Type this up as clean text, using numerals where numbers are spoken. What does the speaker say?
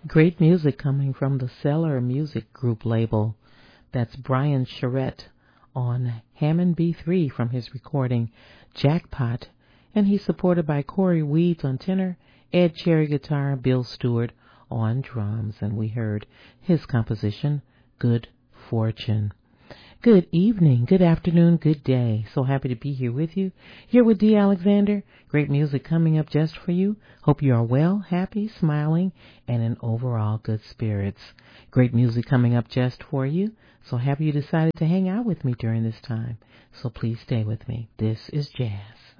Great music coming from the Cellar Music Group label. That's Brian Charette on Hammond B3 from his recording Jackpot. And he's supported by Corey Weeds on tenor, Ed Cherry guitar, Bill Stewart on drums. And we heard his composition, Good Fortune. Good evening, good afternoon, good day. So happy to be here with you. Here with Dee Alexander. Great music coming up just for you. Hope you are well, happy, smiling, and in overall good spirits. Great music coming up just for you. So happy you decided to hang out with me during this time. So please stay with me. This is Jazz.